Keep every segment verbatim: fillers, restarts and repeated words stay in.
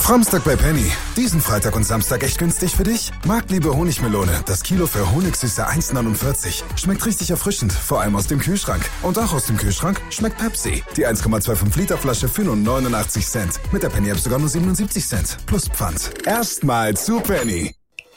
Framstag bei Penny. Diesen Freitag und Samstag echt günstig für dich? Marktliebe Honigmelone. Das Kilo für Honigsüße eins neunundvierzig. Schmeckt richtig erfrischend, vor allem aus dem Kühlschrank. Und auch aus dem Kühlschrank schmeckt Pepsi. Die eins Komma fünfundzwanzig Liter Flasche für nur neunundachtzig Cent. Mit der Penny-App sogar nur siebenundsiebzig Cent. Plus Pfand. Erstmal zu Penny.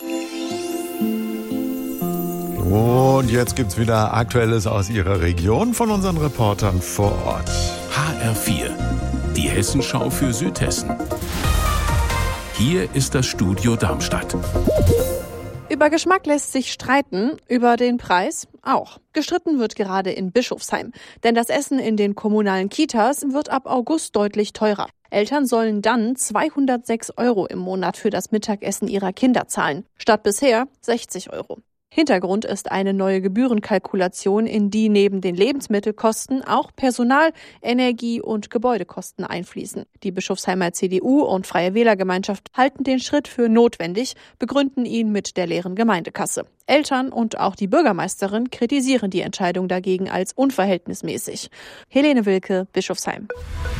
Und jetzt gibt's wieder Aktuelles aus Ihrer Region von unseren Reportern vor Ort. H R vier, die Hessenschau für Südhessen. Hier ist das Studio Darmstadt. Über Geschmack lässt sich streiten, über den Preis auch. Gestritten wird gerade in Bischofsheim, denn das Essen in den kommunalen Kitas wird ab August deutlich teurer. Eltern sollen dann zweihundertsechs Euro im Monat für das Mittagessen ihrer Kinder zahlen, statt bisher sechzig Euro. Hintergrund ist eine neue Gebührenkalkulation, in die neben den Lebensmittelkosten auch Personal-, Energie- und Gebäudekosten einfließen. Die Bischofsheimer C D U und Freie Wählergemeinschaft halten den Schritt für notwendig, begründen ihn mit der leeren Gemeindekasse. Eltern und auch die Bürgermeisterin kritisieren die Entscheidung dagegen als unverhältnismäßig. Helene Wilke, Bischofsheim.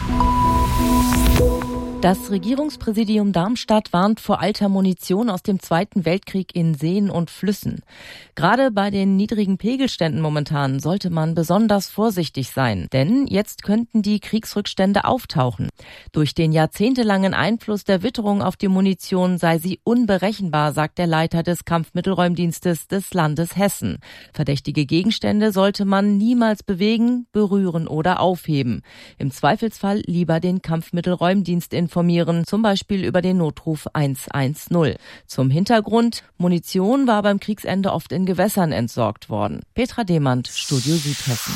Das Regierungspräsidium Darmstadt warnt vor alter Munition aus dem Zweiten Weltkrieg in Seen und Flüssen. Gerade bei den niedrigen Pegelständen momentan sollte man besonders vorsichtig sein, denn jetzt könnten die Kriegsrückstände auftauchen. Durch den jahrzehntelangen Einfluss der Witterung auf die Munition sei sie unberechenbar, sagt der Leiter des Kampfmittelräumdienstes des Landes Hessen. Verdächtige Gegenstände sollte man niemals bewegen, berühren oder aufheben. Im Zweifelsfall lieber den Kampfmittelräumdienst informieren. informieren, zum Beispiel über den Notruf eins eins null. Zum Hintergrund: Munition war beim Kriegsende oft in Gewässern entsorgt worden. Petra Demand, Studio Südhessen.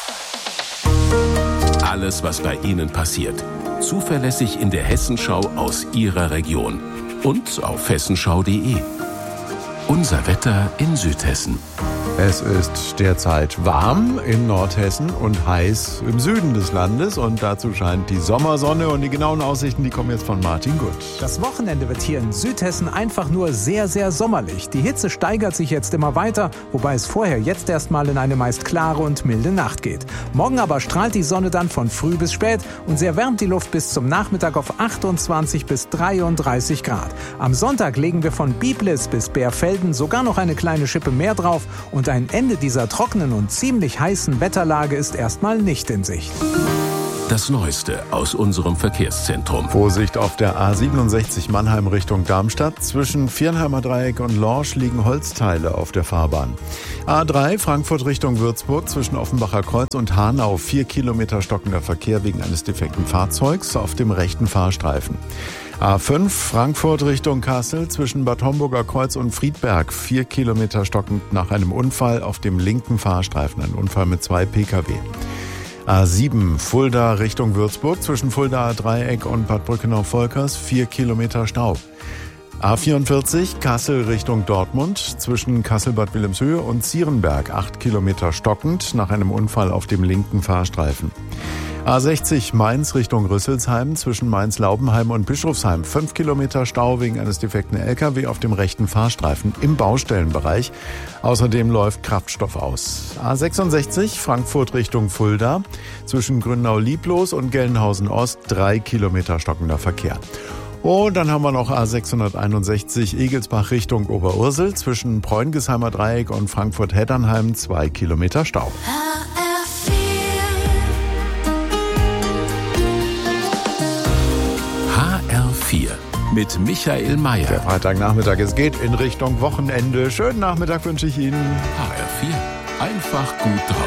Alles, was bei Ihnen passiert, zuverlässig in der Hessenschau aus Ihrer Region und auf hessenschau punkt de. Unser Wetter in Südhessen. Es ist derzeit warm in Nordhessen und heiß im Süden des Landes und dazu scheint die Sommersonne und die genauen Aussichten, die kommen jetzt von Martin Gut. Das Wochenende wird hier in Südhessen einfach nur sehr, sehr sommerlich. Die Hitze steigert sich jetzt immer weiter, wobei es vorher jetzt erstmal in eine meist klare und milde Nacht geht. Morgen aber strahlt die Sonne dann von früh bis spät und sie erwärmt die Luft bis zum Nachmittag auf achtundzwanzig bis dreiunddreißig Grad. Am Sonntag legen wir von Biblis bis Bärfelden sogar noch eine kleine Schippe mehr drauf und ein Ende dieser trockenen und ziemlich heißen Wetterlage ist erstmal nicht in Sicht. Das Neueste aus unserem Verkehrszentrum. Vorsicht auf der A siebenundsechzig Mannheim Richtung Darmstadt. Zwischen Viernheimer Dreieck und Lorsch liegen Holzteile auf der Fahrbahn. A drei Frankfurt Richtung Würzburg zwischen Offenbacher Kreuz und Hanau. Vier Kilometer stockender Verkehr wegen eines defekten Fahrzeugs auf dem rechten Fahrstreifen. A fünf Frankfurt Richtung Kassel zwischen Bad Homburger Kreuz und Friedberg. Vier Kilometer stockend nach einem Unfall auf dem linken Fahrstreifen. Ein Unfall mit zwei Pkw. A sieben Fulda Richtung Würzburg zwischen Fuldaer Dreieck und Bad Brückenau-Volkers. Vier Kilometer Stau. A vierundvierzig Kassel Richtung Dortmund zwischen Kassel-Bad Wilhelmshöhe und Zierenberg. Acht Kilometer stockend nach einem Unfall auf dem linken Fahrstreifen. A sechzig Mainz Richtung Rüsselsheim zwischen Mainz-Laubenheim und Bischofsheim. Fünf Kilometer Stau wegen eines defekten L K W auf dem rechten Fahrstreifen im Baustellenbereich. Außerdem läuft Kraftstoff aus. A sechsundsechzig Frankfurt Richtung Fulda zwischen Grünau-Lieblos und Gelnhausen-Ost. Drei Kilometer stockender Verkehr. Und dann haben wir noch A sechshunderteinundsechzig Egelsbach Richtung Oberursel zwischen Preungesheimer Dreieck und Frankfurt-Heddernheim. Zwei Kilometer Stau. H R vier mit Michael Mayer. Der Freitagnachmittag, es geht in Richtung Wochenende. Schönen Nachmittag wünsche ich Ihnen. H R vier, einfach gut drauf.